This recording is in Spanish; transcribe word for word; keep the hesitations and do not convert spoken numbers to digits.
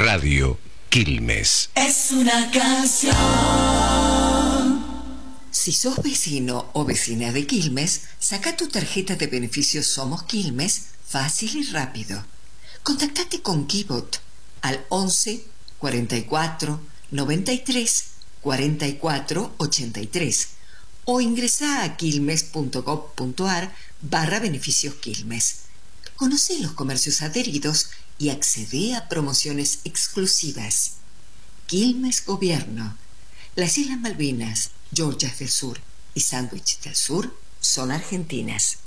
Radio Quilmes. Es una canción. Si sos vecino o vecina de Quilmes, saca tu tarjeta de beneficios Somos Quilmes fácil y rápido. Contactate con Kibot al once, cuarenta y cuatro, noventa y tres, cuarenta y cuatro, ochenta y tres o ingresa a quilmes.gov.ar barra beneficios Quilmes. Conoce los comercios adheridos y accede a promociones exclusivas. Quilmes Gobierno. Las Islas Malvinas, Georgias del Sur y Sandwich del Sur son argentinas.